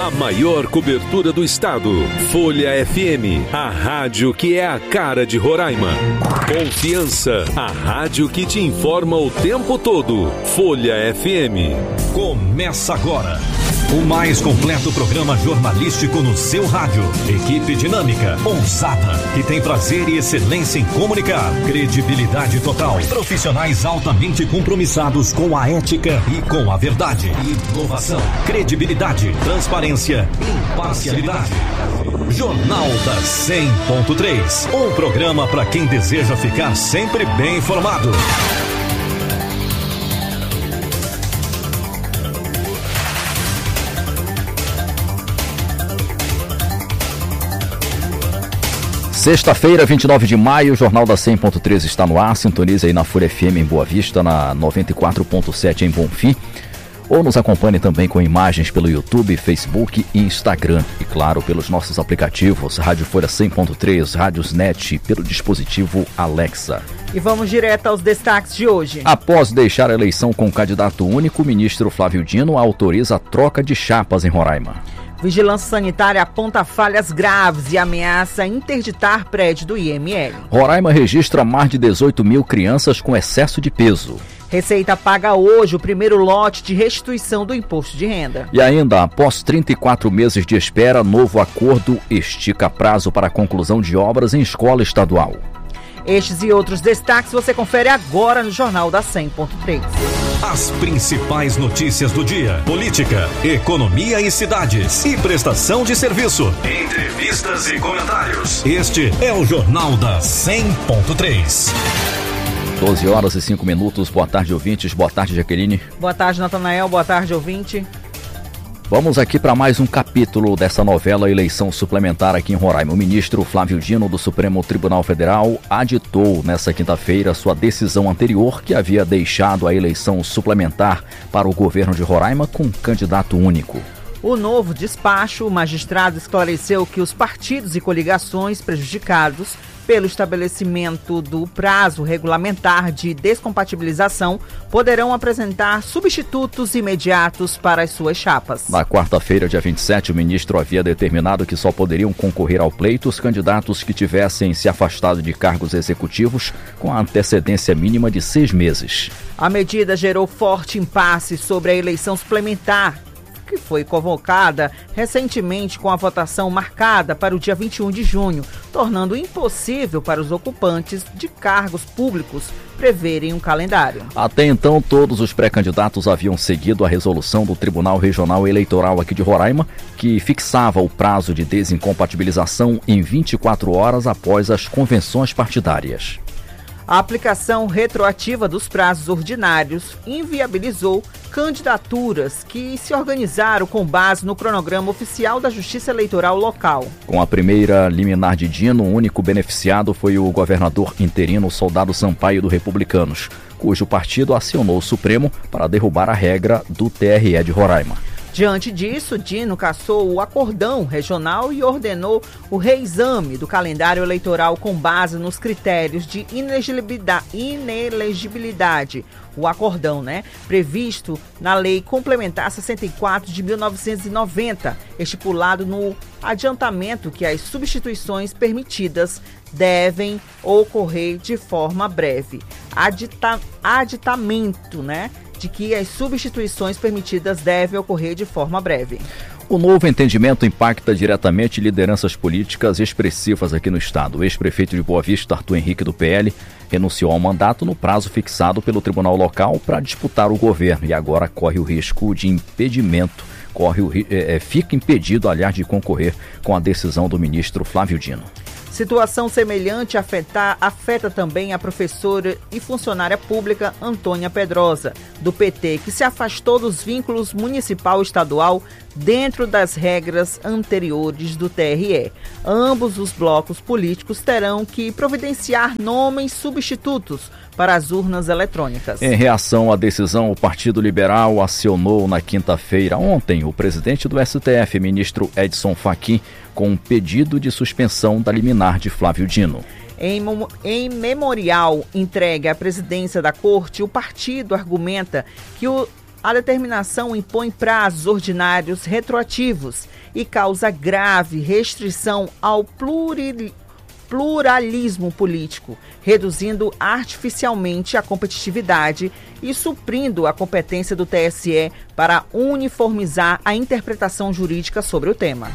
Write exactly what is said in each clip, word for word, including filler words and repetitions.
A maior cobertura do estado. Folha F M, a rádio que é a cara de Roraima. Confiança, a rádio que te informa o tempo todo. Folha F M. Começa agora o mais completo programa jornalístico no seu rádio. Equipe dinâmica, ousada, que tem prazer e excelência em comunicar. Credibilidade total. Profissionais altamente compromissados com a ética e com a verdade. Inovação, credibilidade, transparência, imparcialidade. Jornal da cem ponto três. Um programa para quem deseja ficar sempre bem informado. Sexta-feira, vinte e nove de maio, o Jornal da cem ponto três está no ar. Sintonize aí na Folha F M em Boa Vista, na noventa e quatro ponto sete em Bonfim. Ou nos acompanhe também com imagens pelo YouTube, Facebook e Instagram. E claro, pelos nossos aplicativos, Rádio Folha cem ponto três, Rádios Net, pelo dispositivo Alexa. E vamos direto aos destaques de hoje. Após deixar a eleição com candidato único, o ministro Flávio Dino autoriza a troca de chapas em Roraima. Vigilância Sanitária aponta falhas graves e ameaça interditar prédio do I M L. Roraima registra mais de dezoito mil crianças com excesso de peso. Receita paga hoje o primeiro lote de restituição do imposto de renda. E ainda, após trinta e quatro meses de espera, novo acordo estica prazo para a conclusão de obras em escola estadual. Estes e outros destaques você confere agora no Jornal da cem ponto três. As principais notícias do dia: política, economia e cidades e prestação de serviço. Entrevistas e comentários. Este é o Jornal da cem ponto três. doze horas e cinco minutos. Boa tarde, ouvintes. Boa tarde, Jaqueline. Boa tarde, Natanael. Boa tarde, ouvinte. Vamos aqui para mais um capítulo dessa novela Eleição Suplementar aqui em Roraima. O ministro Flávio Dino do Supremo Tribunal Federal aditou nesta quinta-feira sua decisão anterior que havia deixado a eleição suplementar para o governo de Roraima com candidato único. O novo despacho, o magistrado esclareceu que os partidos e coligações prejudicados pelo estabelecimento do prazo regulamentar de descompatibilização poderão apresentar substitutos imediatos para as suas chapas. Na quarta-feira, dia vinte e sete, o ministro havia determinado que só poderiam concorrer ao pleito os candidatos que tivessem se afastado de cargos executivos com a antecedência mínima de seis meses. A medida gerou forte impasse sobre a eleição suplementar, que foi convocada recentemente com a votação marcada para o dia vinte e um de junho, tornando impossível para os ocupantes de cargos públicos preverem um calendário. Até então, todos os pré-candidatos haviam seguido a resolução do Tribunal Regional Eleitoral aqui de Roraima, que fixava o prazo de desincompatibilização em vinte e quatro horas após as convenções partidárias. A aplicação retroativa dos prazos ordinários inviabilizou candidaturas que se organizaram com base no cronograma oficial da Justiça Eleitoral local. Com a primeira liminar de Dino, o único beneficiado foi o governador interino Soldado Sampaio do Republicanos, cujo partido acionou o Supremo para derrubar a regra do T R E de Roraima. Diante disso, Dino cassou o acordão regional e ordenou o reexame do calendário eleitoral com base nos critérios de inelegibilidade, inelegibilidade o acordão, né, previsto na Lei Complementar sessenta e quatro de mil novecentos e noventa, estipulado no adiantamento que as substituições permitidas devem ocorrer de forma breve. Adita, aditamento, né? de que as substituições permitidas devem ocorrer de forma breve. O novo entendimento impacta diretamente lideranças políticas expressivas aqui no estado. O ex-prefeito de Boa Vista, Arthur Henrique, do P L, renunciou ao mandato no prazo fixado pelo tribunal local para disputar o governo e agora corre o risco de impedimento, corre o, é, fica impedido, aliás, de concorrer com a decisão do ministro Flávio Dino. Situação semelhante afeta, afeta também a professora e funcionária pública Antônia Pedrosa, do P T, que se afastou dos vínculos municipal e estadual dentro das regras anteriores do T R E. Ambos os blocos políticos terão que providenciar nomes substitutos para as urnas eletrônicas. Em reação à decisão, o Partido Liberal acionou na quinta-feira, ontem, o presidente do S T F, ministro Edson Fachin, com um pedido de suspensão da liminar de Flávio Dino. Em, em memorial entregue à presidência da Corte, o partido argumenta que o A determinação impõe prazos ordinários retroativos e causa grave restrição ao pluri... pluralismo político, reduzindo artificialmente a competitividade e suprindo a competência do T S E para uniformizar a interpretação jurídica sobre o tema.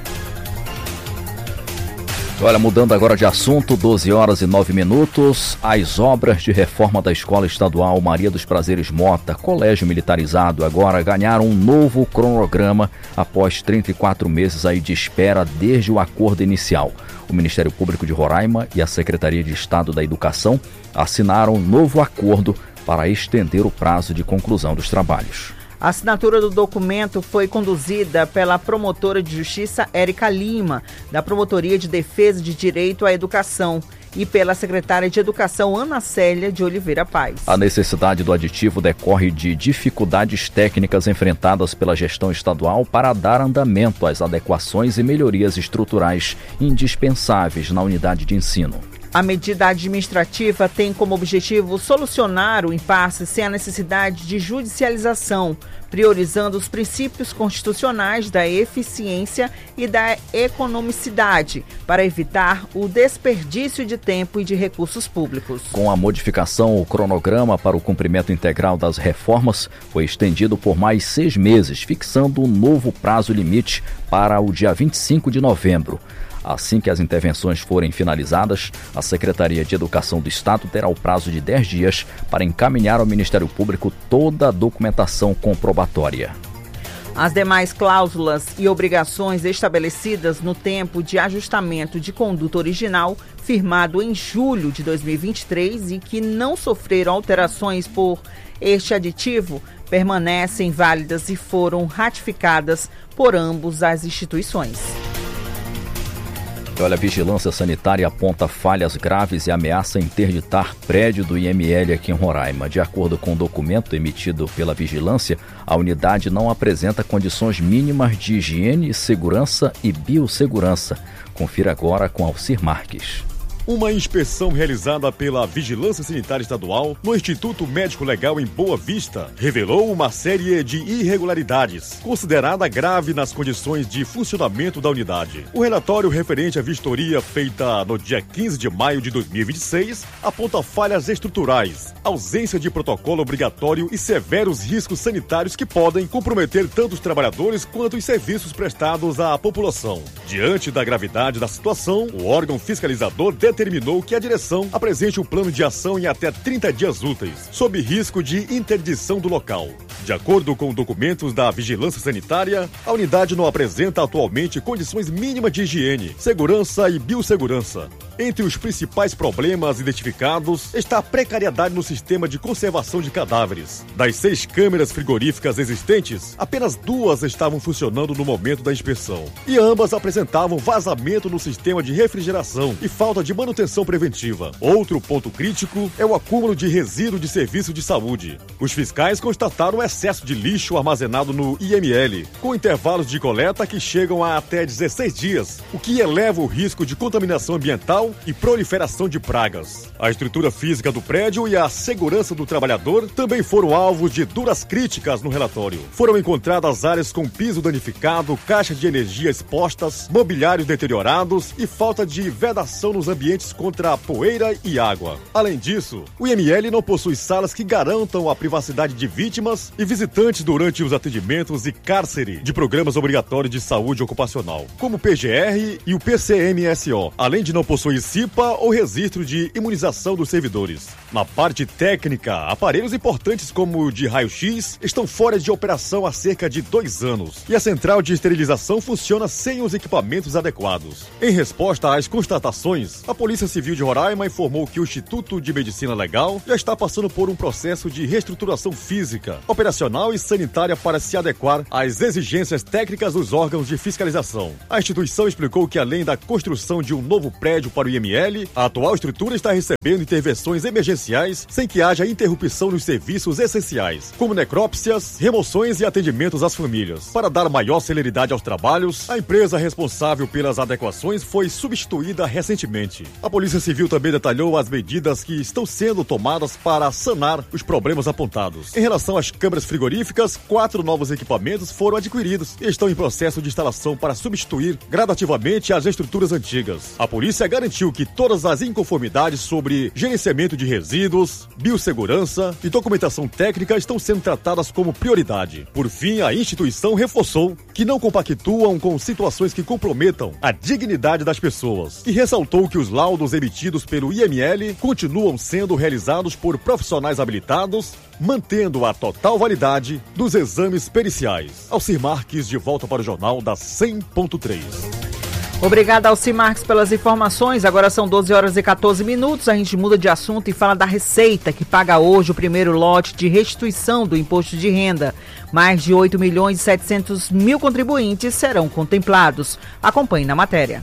Olha, mudando agora de assunto, doze horas e nove minutos, as obras de reforma da Escola Estadual Maria dos Prazeres Mota, Colégio Militarizado, agora ganharam um novo cronograma após trinta e quatro meses aí de espera desde o acordo inicial. O Ministério Público de Roraima e a Secretaria de Estado da Educação assinaram um novo acordo para estender o prazo de conclusão dos trabalhos. A assinatura do documento foi conduzida pela promotora de justiça Érica Lima, da Promotoria de Defesa de Direito à Educação, e pela secretária de Educação Ana Célia de Oliveira Paz. A necessidade do aditivo decorre de dificuldades técnicas enfrentadas pela gestão estadual para dar andamento às adequações e melhorias estruturais indispensáveis na unidade de ensino. A medida administrativa tem como objetivo solucionar o impasse sem a necessidade de judicialização, priorizando os princípios constitucionais da eficiência e da economicidade, para evitar o desperdício de tempo e de recursos públicos. Com a modificação, o cronograma para o cumprimento integral das reformas foi estendido por mais seis meses, fixando um novo prazo limite para o dia vinte e cinco de novembro. Assim que as intervenções forem finalizadas, a Secretaria de Educação do Estado terá o prazo de dez dias para encaminhar ao Ministério Público toda a documentação comprobatória. As demais cláusulas e obrigações estabelecidas no tempo de ajustamento de conduta original, firmado em julho de dois mil e vinte e três e que não sofreram alterações por este aditivo, permanecem válidas e foram ratificadas por ambas as instituições. Olha, a Vigilância Sanitária aponta falhas graves e ameaça interditar prédio do I M L aqui em Roraima. De acordo com o documento emitido pela Vigilância, a unidade não apresenta condições mínimas de higiene, segurança e biossegurança. Confira agora com Alcir Marques. Uma inspeção realizada pela Vigilância Sanitária Estadual no Instituto Médico Legal em Boa Vista revelou uma série de irregularidades, considerada grave nas condições de funcionamento da unidade. O relatório referente à vistoria feita no dia quinze de maio de dois mil e vinte e seis aponta falhas estruturais, ausência de protocolo obrigatório e severos riscos sanitários que podem comprometer tanto os trabalhadores quanto os serviços prestados à população. Diante da gravidade da situação, o órgão fiscalizador determinou determinou que a direção apresente um plano de ação em até trinta dias úteis, sob risco de interdição do local. De acordo com documentos da Vigilância Sanitária, a unidade não apresenta atualmente condições mínimas de higiene, segurança e biossegurança. Entre os principais problemas identificados está a precariedade no sistema de conservação de cadáveres. Das seis câmeras frigoríficas existentes, apenas duas estavam funcionando no momento da inspeção, e ambas apresentavam vazamento no sistema de refrigeração e falta de manutenção preventiva. Outro ponto crítico é o acúmulo de resíduo de serviço de saúde. Os fiscais constataram excesso de lixo armazenado no I M L, com intervalos de coleta que chegam a até dezesseis dias, o que eleva o risco de contaminação ambiental e proliferação de pragas. A estrutura física do prédio e a segurança do trabalhador também foram alvos de duras críticas no relatório. Foram encontradas áreas com piso danificado, caixas de energia expostas, mobiliários deteriorados e falta de vedação nos ambientes contra a poeira e água. Além disso, o I M L não possui salas que garantam a privacidade de vítimas e visitantes durante os atendimentos e cárcere de programas obrigatórios de saúde ocupacional, como o P G R e o P C M S O, além de não possuir C I P A ou registro de imunização dos servidores. Na parte técnica, aparelhos importantes como o de raio-x estão fora de operação há cerca de dois anos e a central de esterilização funciona sem os equipamentos adequados. Em resposta às constatações, a Polícia Civil de Roraima informou que o Instituto de Medicina Legal já está passando por um processo de reestruturação física, operacional e sanitária para se adequar às exigências técnicas dos órgãos de fiscalização. A instituição explicou que além da construção de um novo prédio para para o I M L, a atual estrutura está recebendo intervenções emergenciais sem que haja interrupção nos serviços essenciais, como necrópsias, remoções e atendimentos às famílias. Para dar maior celeridade aos trabalhos, a empresa responsável pelas adequações foi substituída recentemente. A Polícia Civil também detalhou as medidas que estão sendo tomadas para sanar os problemas apontados. Em relação às câmeras frigoríficas, quatro novos equipamentos foram adquiridos e estão em processo de instalação para substituir gradativamente as estruturas antigas. A polícia garantiu que todas as inconformidades sobre gerenciamento de resíduos, biossegurança e documentação técnica estão sendo tratadas como prioridade. Por fim, a instituição reforçou que não compactuam com situações que comprometam a dignidade das pessoas e ressaltou que os laudos emitidos pelo I M L continuam sendo realizados por profissionais habilitados, mantendo a total validade dos exames periciais. Alcir Marques, de volta para o Jornal da cem ponto três. Obrigada, Alcir Marques, pelas informações. Agora são doze horas e quatorze minutos. A gente muda de assunto e fala da Receita, que paga hoje o primeiro lote de restituição do imposto de renda. Mais de oito milhões e setecentos mil contribuintes serão contemplados. Acompanhe na matéria.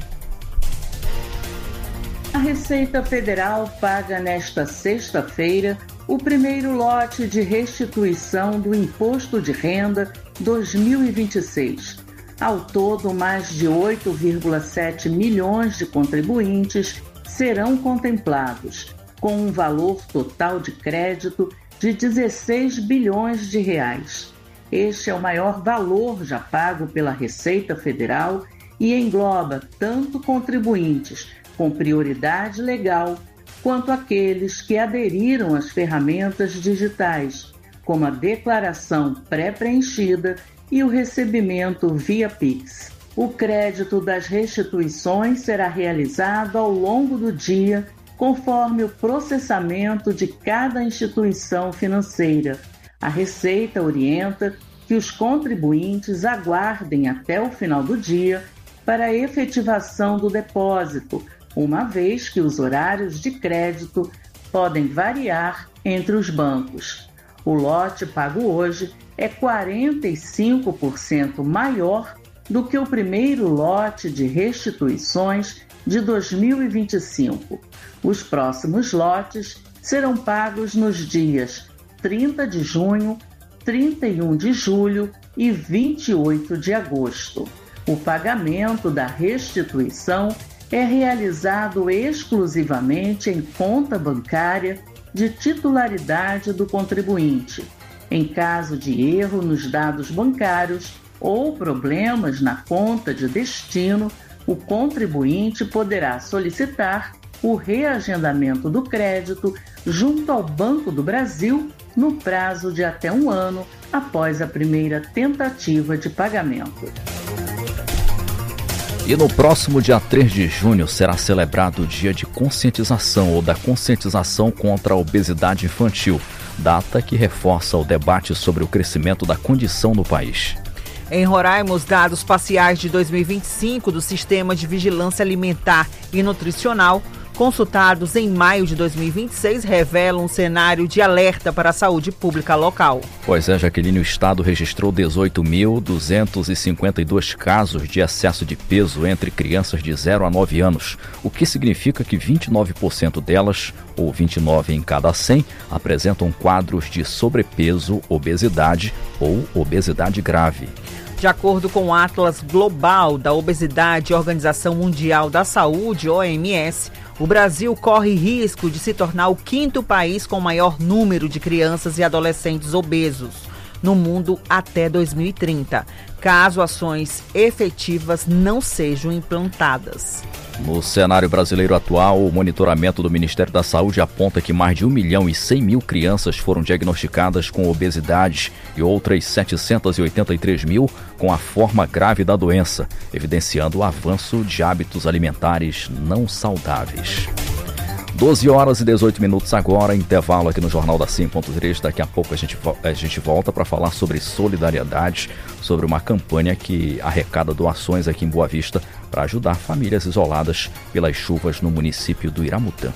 A Receita Federal paga nesta sexta-feira o primeiro lote de restituição do Imposto de Renda dois mil e vinte e seis. Ao todo, mais de oito vírgula sete milhões de contribuintes serão contemplados, com um valor total de crédito de dezesseis bilhões de reais. Este é o maior valor já pago pela Receita Federal e engloba tanto contribuintes com prioridade legal, quanto aqueles que aderiram às ferramentas digitais, como a declaração pré-preenchida e o recebimento via Pix. O crédito das restituições será realizado ao longo do dia, conforme o processamento de cada instituição financeira. A Receita orienta que os contribuintes aguardem até o final do dia para a efetivação do depósito, uma vez que os horários de crédito podem variar entre os bancos. O lote pago hoje é quarenta e cinco por cento maior do que o primeiro lote de restituições de dois mil e vinte e cinco. Os próximos lotes serão pagos nos dias trinta de junho, trinta e um de julho e vinte e oito de agosto. O pagamento da restituição é realizado exclusivamente em conta bancária de titularidade do contribuinte. Em caso de erro nos dados bancários ou problemas na conta de destino, o contribuinte poderá solicitar o reagendamento do crédito junto ao Banco do Brasil no prazo de até um ano após a primeira tentativa de pagamento. E no próximo dia três de junho será celebrado o Dia de Conscientização ou da Conscientização contra a Obesidade Infantil, data que reforça o debate sobre o crescimento da condição no país. Em Roraima, os dados parciais de dois mil e vinte e cinco do Sistema de Vigilância Alimentar e Nutricional, consultados em maio de dois mil e vinte e seis, revelam um cenário de alerta para a saúde pública local. Pois é, Jaqueline, o estado registrou dezoito mil duzentos e cinquenta e dois casos de excesso de peso entre crianças de zero a nove anos, o que significa que vinte e nove por cento delas, ou vinte e nove em cada cem, apresentam quadros de sobrepeso, obesidade ou obesidade grave. De acordo com o Atlas Global da Obesidade e Organização Mundial da Saúde, O M S, o Brasil corre risco de se tornar o quinto país com maior número de crianças e adolescentes obesos no mundo até dois mil e trinta, caso ações efetivas não sejam implantadas. No cenário brasileiro atual, o monitoramento do Ministério da Saúde aponta que mais de um milhão e cem mil crianças foram diagnosticadas com obesidade e outras setecentos e oitenta e três mil com a forma grave da doença, evidenciando o avanço de hábitos alimentares não saudáveis. doze horas e dezoito minutos agora, intervalo aqui no Jornal da cem ponto três. Daqui a pouco a gente, a gente volta para falar sobre solidariedade, sobre uma campanha que arrecada doações aqui em Boa Vista para ajudar famílias isoladas pelas chuvas no município do Iramutã.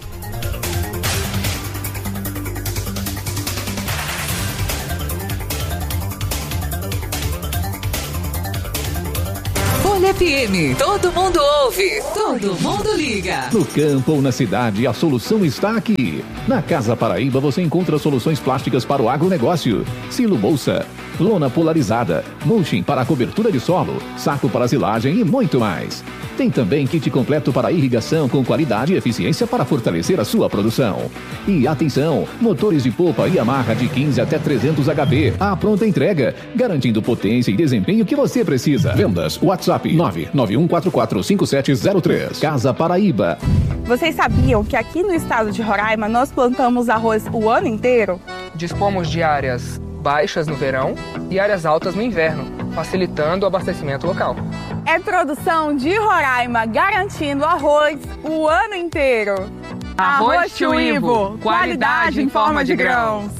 Folha F M. Todo mundo ouve, todo mundo liga. No campo ou na cidade, a solução está aqui. Na Casa Paraíba você encontra soluções plásticas para o agronegócio. Silo bolsa, lona polarizada, mulching para a cobertura de solo, saco para silagem e muito mais. Tem também kit completo para irrigação com qualidade e eficiência para fortalecer a sua produção. E atenção, motores de polpa e amarra de quinze até trezentos H P. A pronta entrega, garantindo potência e desempenho que você precisa. Vendas, WhatsApp nove nove um quatro quatro cinco sete zero três. Casa Paraíba. Vocês sabiam que aqui no estado de Roraima nós plantamos arroz o ano inteiro? Dispomos de áreas baixas no verão e áreas altas no inverno, facilitando o abastecimento local. É produção de Roraima, garantindo arroz o ano inteiro. Arroz Tio Ivo, qualidade em forma de grãos.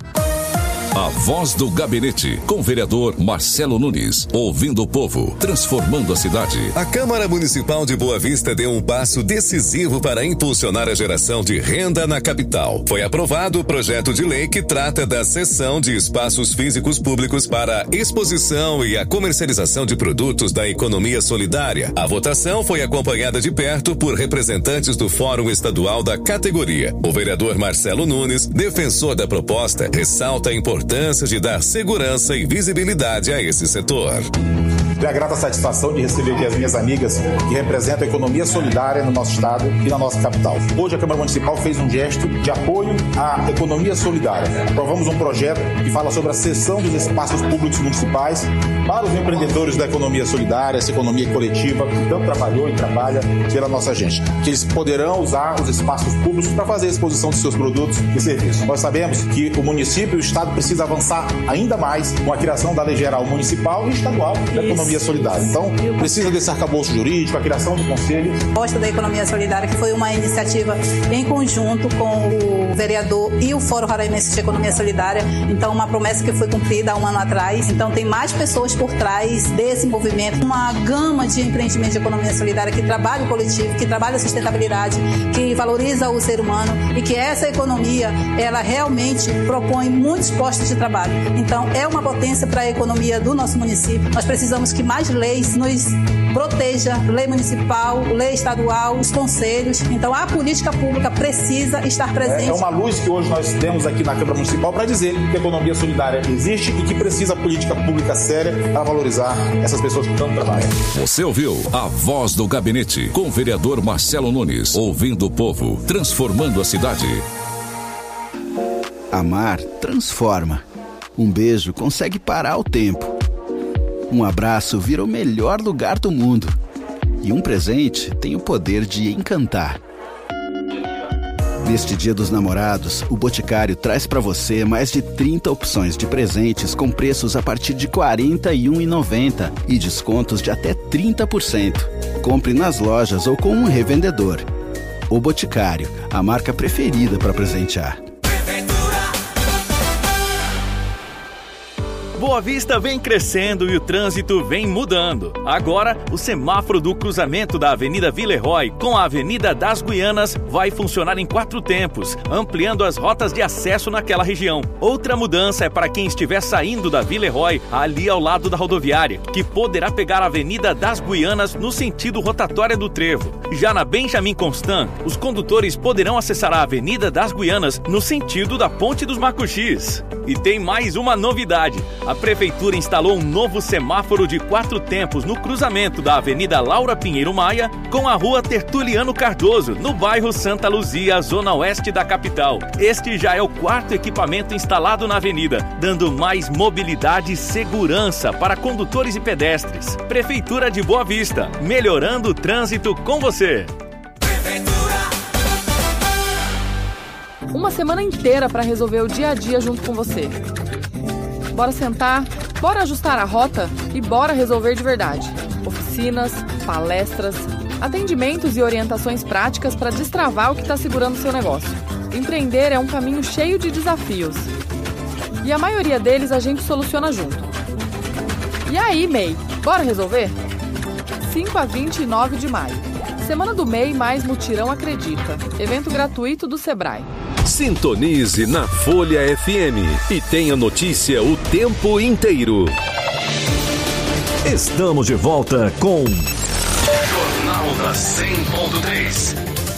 A Voz do Gabinete, com o vereador Marcelo Nunes, ouvindo o povo, transformando a cidade. A Câmara Municipal de Boa Vista deu um passo decisivo para impulsionar a geração de renda na capital. Foi aprovado o projeto de lei que trata da cessão de espaços físicos públicos para a exposição e a comercialização de produtos da economia solidária. A votação foi acompanhada de perto por representantes do Fórum Estadual da categoria. O vereador Marcelo Nunes, defensor da proposta, ressalta a importância de dar segurança e visibilidade a esse setor. Tenho a grata satisfação de receber aqui as minhas amigas que representam a economia solidária no nosso estado e na nossa capital. Hoje a Câmara Municipal fez um gesto de apoio à economia solidária. Aprovamos um projeto que fala sobre a cessão dos espaços públicos municipais para os empreendedores da economia solidária, essa economia coletiva que tanto trabalhou e trabalha pela nossa gente. Que eles poderão usar os espaços públicos para fazer a exposição de seus produtos e serviços. Nós sabemos que o município e o estado precisam avançar ainda mais com a criação da Lei Geral Municipal e Estadual da Economia Solidária. Então, precisa desse arcabouço jurídico, a criação do conselho. A proposta da Economia Solidária, que foi uma iniciativa em conjunto com o vereador e o Fórum Roraimense de Economia Solidária. Então, uma promessa que foi cumprida há um ano atrás. Então, tem mais pessoas por trás desse movimento. Uma gama de empreendimentos de economia solidária que trabalha o coletivo, que trabalha a sustentabilidade, que valoriza o ser humano e que essa economia, ela realmente propõe muitos postos de trabalho. Então, é uma potência para a economia do nosso município. Nós precisamos que mais leis nos proteja, lei municipal, lei estadual, os conselhos. Então, a política pública precisa estar presente. É uma luz que hoje nós temos aqui na Câmara Municipal para dizer que a economia solidária existe e que precisa política pública séria para valorizar essas pessoas que tanto trabalham. Você ouviu a Voz do Gabinete, com o vereador Marcelo Nunes, ouvindo o povo, transformando a cidade. Amar transforma. Um beijo consegue parar o tempo. Um abraço vira o melhor lugar do mundo. E um presente tem o poder de encantar. Neste Dia dos Namorados, o Boticário traz para você mais de trinta opções de presentes com preços a partir de quarenta e um reais e noventa centavos e descontos de até trinta por cento. Compre nas lojas ou com um revendedor. O Boticário, a marca preferida para presentear. Boa Vista vem crescendo e o trânsito vem mudando. Agora, o semáforo do cruzamento da Avenida Villeroy com a Avenida das Guianas vai funcionar em quatro tempos, ampliando as rotas de acesso naquela região. Outra mudança é para quem estiver saindo da Villeroy, ali ao lado da rodoviária, que poderá pegar a Avenida das Guianas no sentido rotatória do Trevo. Já na Benjamin Constant, os condutores poderão acessar a Avenida das Guianas no sentido da Ponte dos Macuxis. E tem mais uma novidade. A Prefeitura instalou um novo semáforo de quatro tempos no cruzamento da Avenida Laura Pinheiro Maia com a Rua Tertuliano Cardoso, no bairro Santa Luzia, zona oeste da capital. Este já é o quarto equipamento instalado na avenida, dando mais mobilidade e segurança para condutores e pedestres. Prefeitura de Boa Vista, melhorando o trânsito com você. Uma semana inteira para resolver o dia a dia junto com você. Bora sentar, bora ajustar a rota e bora resolver de verdade. Oficinas, palestras, atendimentos e orientações práticas para destravar o que está segurando o seu negócio. Empreender é um caminho cheio de desafios. E a maioria deles a gente soluciona junto. E aí, M E I, bora resolver? cinco a vinte e nove de maio. Semana do M E I mais Mutirão Acredita. Evento gratuito do Sebrae. Sintonize na Folha F M e tenha notícia o tempo inteiro. Estamos de volta com Jornal da cem ponto três.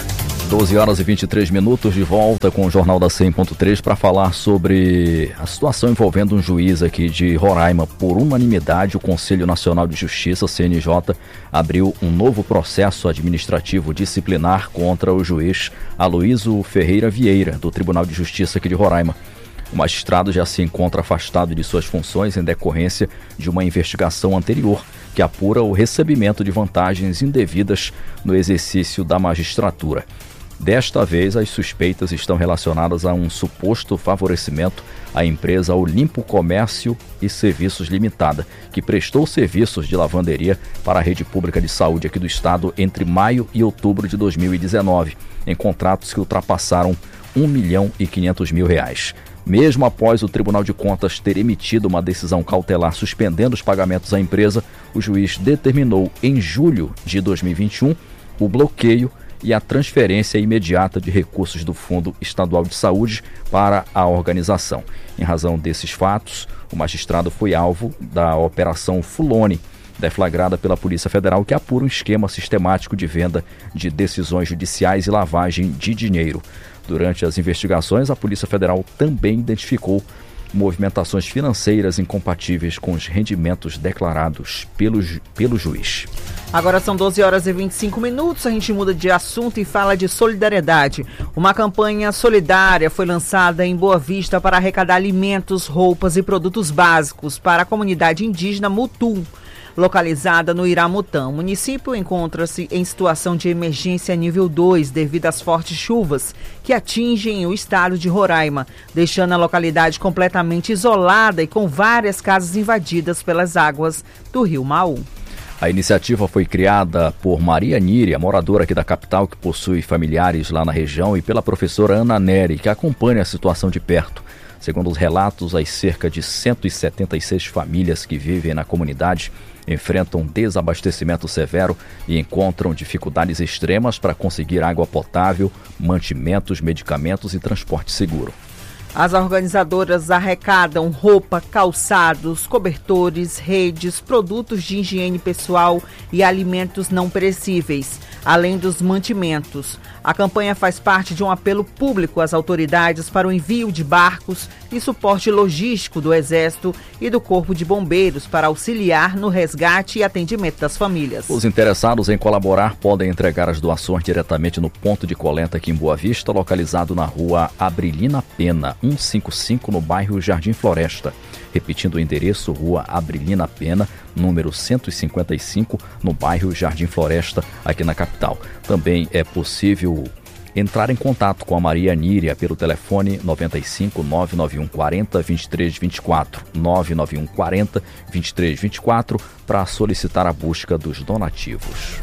doze horas e vinte e três minutos, de volta com o Jornal da cem ponto três para falar sobre a situação envolvendo um juiz aqui de Roraima. Por unanimidade, o Conselho Nacional de Justiça, C N J, abriu um novo processo administrativo disciplinar contra o juiz Aloísio Ferreira Vieira, do Tribunal de Justiça aqui de Roraima. O magistrado já se encontra afastado de suas funções em decorrência de uma investigação anterior que apura o recebimento de vantagens indevidas no exercício da magistratura. Desta vez, as suspeitas estão relacionadas a um suposto favorecimento à empresa Olimpo Comércio e Serviços Limitada, que prestou serviços de lavanderia para a rede pública de saúde aqui do estado entre maio e outubro de dois mil e dezenove, em contratos que ultrapassaram um milhão e quinhentos mil reais. Mesmo após o Tribunal de Contas ter emitido uma decisão cautelar suspendendo os pagamentos à empresa, o juiz determinou em julho de dois mil e vinte e um o bloqueio e a transferência imediata de recursos do Fundo Estadual de Saúde para a organização. Em razão desses fatos, o magistrado foi alvo da Operação Fulone, deflagrada pela Polícia Federal, que apura um esquema sistemático de venda de decisões judiciais e lavagem de dinheiro. Durante as investigações, a Polícia Federal também identificou movimentações financeiras incompatíveis com os rendimentos declarados pelo, ju- pelo juiz. Agora são doze horas e vinte e cinco minutos, a gente muda de assunto e fala de solidariedade. Uma campanha solidária foi lançada em Boa Vista para arrecadar alimentos, roupas e produtos básicos para a comunidade indígena Mutum, localizada no Iramutã. O município encontra-se em situação de emergência nível dois devido às fortes chuvas que atingem o estado de Roraima, deixando a localidade completamente isolada e com várias casas invadidas pelas águas do rio Maú. A iniciativa foi criada por Maria Níria, moradora aqui da capital, que possui familiares lá na região, e pela professora Ana Neri, que acompanha a situação de perto. Segundo os relatos, as cerca de cento e setenta e seis famílias que vivem na comunidade enfrentam desabastecimento severo e encontram dificuldades extremas para conseguir água potável, mantimentos, medicamentos e transporte seguro. As organizadoras arrecadam roupa, calçados, cobertores, redes, produtos de higiene pessoal e alimentos não perecíveis, além dos mantimentos. A campanha faz parte de um apelo público às autoridades para o envio de barcos e suporte logístico do Exército e do Corpo de Bombeiros para auxiliar no resgate e atendimento das famílias. Os interessados em colaborar podem entregar as doações diretamente no ponto de coleta aqui em Boa Vista, localizado na rua Abrilina Pena, cento e cinquenta e cinco, no bairro Jardim Floresta. Repetindo o endereço, rua Abrilina Pena, número cento e cinquenta e cinco, no bairro Jardim Floresta, aqui na capital. Também é possível entrar em contato com a Maria Níria pelo telefone nove cinco nove nove um quatro zero dois três dois quatro, nove nove um quatro zero dois três dois quatro, para solicitar a busca dos donativos.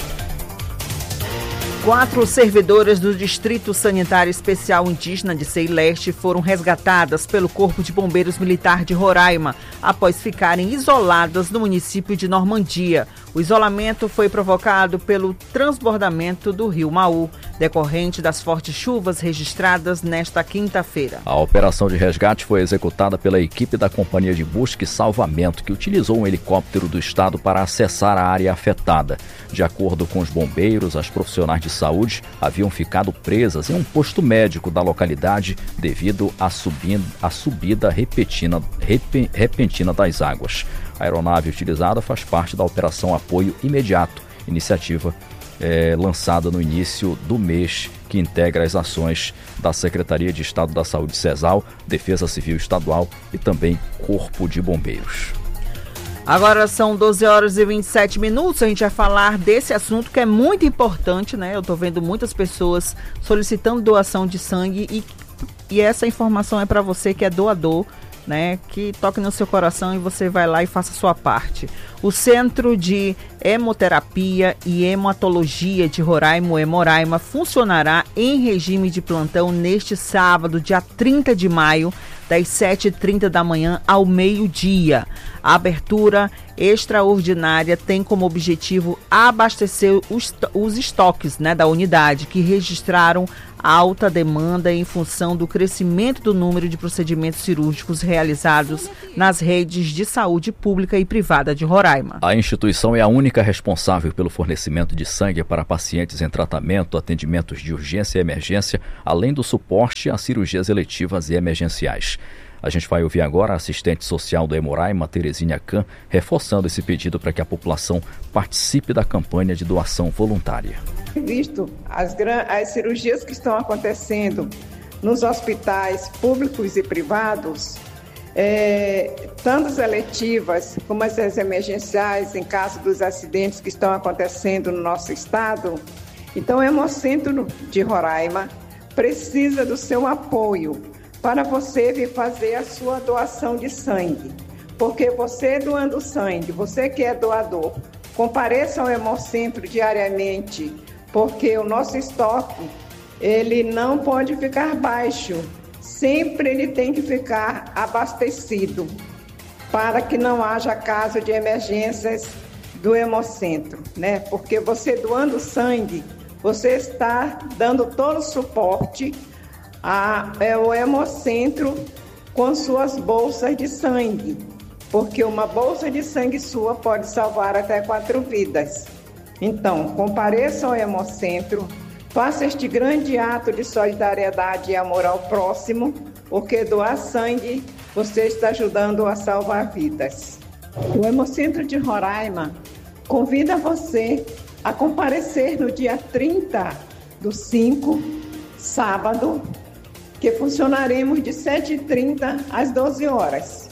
Quatro servidoras do Distrito Sanitário Especial Indígena de Sei Leste foram resgatadas pelo Corpo de Bombeiros Militar de Roraima após ficarem isoladas no município de Normandia. O isolamento foi provocado pelo transbordamento do rio Maú, decorrente das fortes chuvas registradas nesta quinta-feira. A operação de resgate foi executada pela equipe da Companhia de Busca e Salvamento, que utilizou um helicóptero do estado para acessar a área afetada. De acordo com os bombeiros, as profissionais de saúde haviam ficado presas em um posto médico da localidade devido à subida, à subida repentina, rep, repentina das águas. A aeronave utilizada faz parte da Operação Apoio Imediato, iniciativa é, lançada no início do mês, que integra as ações da Secretaria de Estado da Saúde, SESAL, Defesa Civil Estadual e também Corpo de Bombeiros. Agora são doze horas e vinte e sete minutos, a gente vai falar desse assunto que é muito importante, né? Eu tô vendo muitas pessoas solicitando doação de sangue e, e essa informação é para você que é doador, né? Que toque no seu coração e você vai lá e faça a sua parte. O Centro de Hemoterapia e Hematologia de Roraima, o Hemoraima, funcionará em regime de plantão neste sábado, dia trinta de maio, das sete e trinta da manhã ao meio-dia. A abertura extraordinária tem como objetivo abastecer os, os estoques, né, da unidade, que registraram alta demanda em função do crescimento do número de procedimentos cirúrgicos realizados nas redes de saúde pública e privada de Roraima. A instituição é a única responsável pelo fornecimento de sangue para pacientes em tratamento, atendimentos de urgência e emergência, além do suporte a cirurgias eletivas e emergenciais. A gente vai ouvir agora a assistente social do Hemoraima, Terezinha Kahn, reforçando esse pedido para que a população participe da campanha de doação voluntária. Visto as, as cirurgias que estão acontecendo nos hospitais públicos e privados, é, tanto as eletivas como as emergenciais, em caso dos acidentes que estão acontecendo no nosso estado, então o Hemocentro de Roraima precisa do seu apoio para você vir fazer a sua doação de sangue. Porque você doando sangue, você que é doador, compareça ao Hemocentro diariamente, porque o nosso estoque, ele não pode ficar baixo, sempre ele tem que ficar abastecido, para que não haja caso de emergências do Hemocentro, né? Porque você doando sangue, você está dando todo o suporte A, é o Hemocentro com suas bolsas de sangue, porque uma bolsa de sangue sua pode salvar até quatro vidas. Então, compareça ao Hemocentro, faça este grande ato de solidariedade e amor ao próximo, porque doar sangue, você está ajudando a salvar vidas. O Hemocentro de Roraima convida você a comparecer no dia trinta do cinco, sábado, que funcionaremos de sete e trinta às doze horas.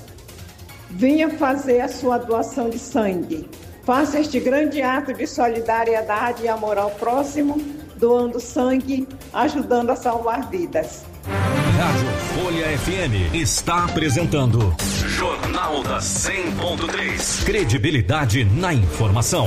Venha fazer a sua doação de sangue. Faça este grande ato de solidariedade e amor ao próximo, doando sangue, ajudando a salvar vidas. Rádio Folha F M está apresentando Jornal da cem ponto três. Credibilidade na informação.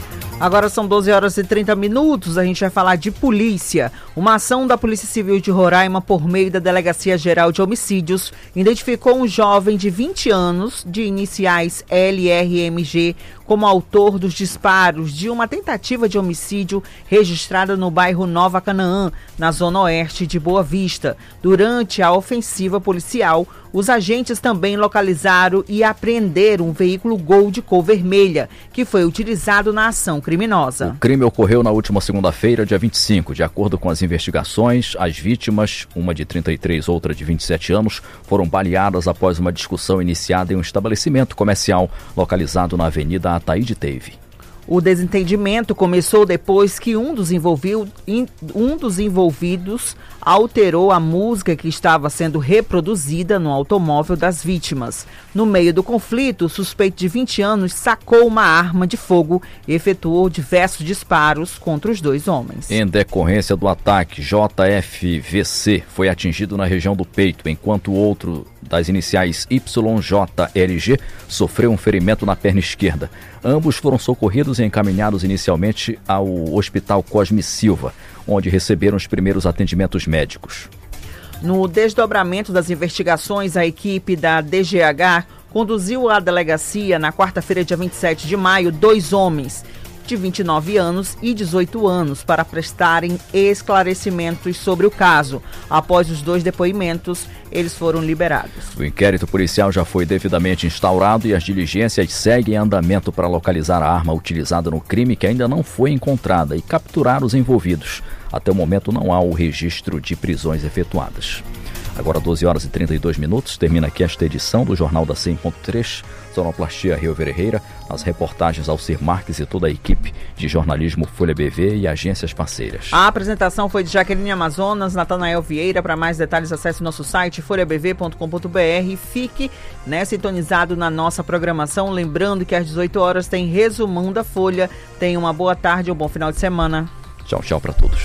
Agora são doze horas e trinta minutos, a gente vai falar de polícia. Uma ação da Polícia Civil de Roraima, por meio da Delegacia Geral de Homicídios, identificou um jovem de vinte anos, de iniciais L R M G, como autor dos disparos de uma tentativa de homicídio registrada no bairro Nova Canaã, na zona oeste de Boa Vista. Durante a ofensiva policial, os agentes também localizaram e apreenderam um veículo Gol de cor vermelha, que foi utilizado na ação criminosa. O crime ocorreu na última segunda-feira, dia vinte e cinco. De acordo com as investigações, as vítimas, uma de trinta e três, outra de vinte e sete anos, foram baleadas após uma discussão iniciada em um estabelecimento comercial localizado na Avenida Ataíde Teve. O desentendimento começou depois que um dos, envolvido, um dos envolvidos alterou a música que estava sendo reproduzida no automóvel das vítimas. No meio do conflito, o suspeito de vinte anos sacou uma arma de fogo e efetuou diversos disparos contra os dois homens. Em decorrência do ataque, J F V C foi atingido na região do peito, enquanto o outro, das iniciais Y J L G, sofreu um ferimento na perna esquerda. Ambos foram socorridos e encaminhados inicialmente ao Hospital Cosme Silva, onde receberam os primeiros atendimentos médicos. No desdobramento das investigações, a equipe da D G H conduziu à delegacia, na quarta-feira, dia vinte e sete de maio, dois homens de vinte e nove anos e dezoito anos para prestarem esclarecimentos sobre o caso. Após os dois depoimentos, eles foram liberados. O inquérito policial já foi devidamente instaurado e as diligências seguem em andamento para localizar a arma utilizada no crime, que ainda não foi encontrada, e capturar os envolvidos. Até o momento não há o registro de prisões efetuadas. Agora doze horas e trinta e dois minutos, termina aqui esta edição do Jornal da cem ponto três, sonoplastia Rio Verreira, as reportagens Alcir Marques e toda a equipe de jornalismo Folha B V e agências parceiras. A apresentação foi de Jaqueline Amazonas, Natanael Vieira. Para mais detalhes, acesse nosso site folha b v ponto com ponto b r. Fique, né, sintonizado na nossa programação. Lembrando que às dezoito horas tem resumão da Folha. Tenha uma boa tarde e um bom final de semana. Tchau, tchau para todos.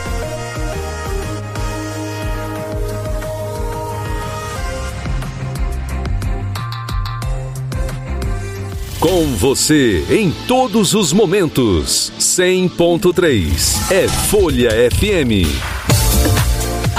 Com você em todos os momentos. cem ponto três é Folha F M.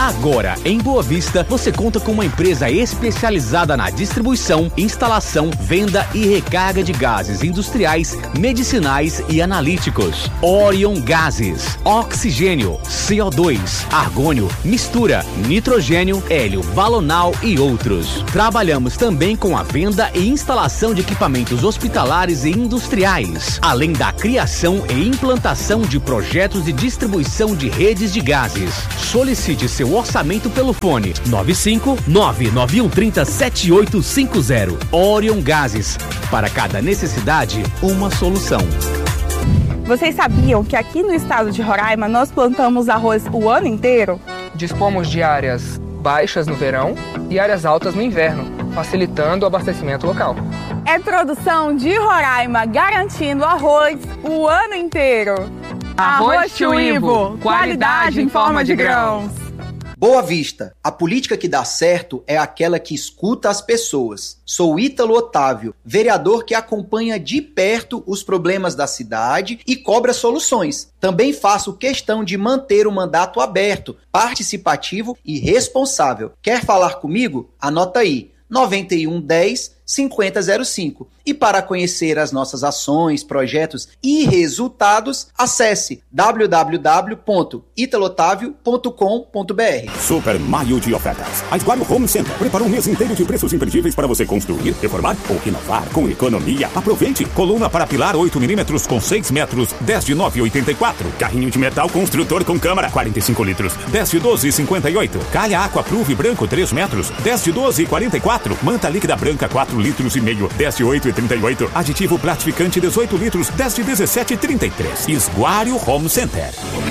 Agora, em Boa Vista, você conta com uma empresa especializada na distribuição, instalação, venda e recarga de gases industriais, medicinais e analíticos. Orion Gases, oxigênio, C O dois, argônio, mistura, nitrogênio, hélio, balonal e outros. Trabalhamos também com a venda e instalação de equipamentos hospitalares e industriais, além da criação e implantação de projetos de distribuição de redes de gases. Solicite seu orçamento pelo fone nove cinco nove nove um três zero sete oito cinco zero. Orion Gases. Para cada necessidade, uma solução. Vocês sabiam que aqui no estado de Roraima nós plantamos arroz o ano inteiro? Dispomos de áreas baixas no verão e áreas altas no inverno, facilitando o abastecimento local. É produção de Roraima garantindo arroz o ano inteiro. Arroz Tio Ivo, qualidade em forma de grãos. Boa Vista, a política que dá certo é aquela que escuta as pessoas. Sou Ítalo Otávio, vereador que acompanha de perto os problemas da cidade e cobra soluções. Também faço questão de manter o mandato aberto, participativo e responsável. Quer falar comigo? Anota aí, nove um um zero cinquenta zero cinco. E para conhecer as nossas ações, projetos e resultados, acesse w w w ponto italotavio ponto com ponto b r. Super Maio de ofertas. A Esguario Home Center preparou um mês inteiro de preços imperdíveis para você construir, reformar ou renovar com economia. Aproveite! Coluna para pilar oito milímetros com seis metros, dez de nove e oitenta e quatro. Carrinho de metal construtor com câmara, quarenta e cinco litros, dez de doze e cinquenta e oito. Calha Aqua Pruve branco, três metros, dez de doze e quarenta e quatro. Manta líquida branca, quatro litros e meio, dez de oito e trinta e oito. Aditivo platificante, dezoito litros, dez de dezessete e trinta e três. Esguario Home Center.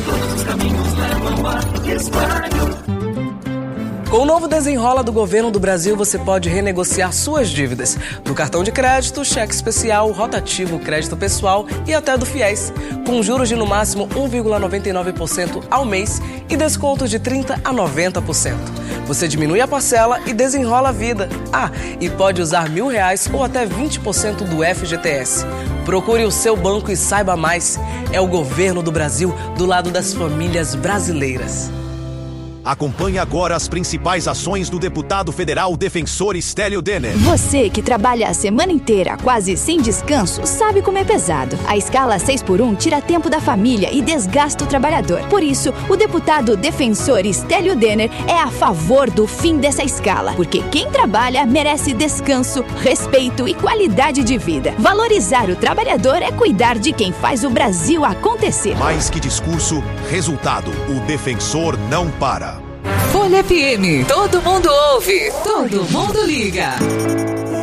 Com o novo Desenrola do Governo do Brasil, você pode renegociar suas dívidas do cartão de crédito, cheque especial, rotativo, crédito pessoal e até do FIES, com juros de no máximo um vírgula noventa e nove por cento ao mês e descontos de trinta por cento a noventa por cento. Você diminui a parcela e desenrola a vida. Ah, e pode usar mil reais ou até vinte por cento do F G T S. Procure o seu banco e saiba mais. É o Governo do Brasil do lado das famílias brasileiras. Acompanhe agora as principais ações do deputado federal defensor Stélio Denner. Você que trabalha a semana inteira quase sem descanso sabe como é pesado. A escala seis por um tira tempo da família e desgasta o trabalhador. Por isso, o deputado defensor Stélio Denner é a favor do fim dessa escala, porque quem trabalha merece descanso, respeito e qualidade de vida. Valorizar o trabalhador é cuidar de quem faz o Brasil acontecer. Mais que discurso, resultado. O defensor não para. Folha F M, todo mundo ouve, todo mundo liga.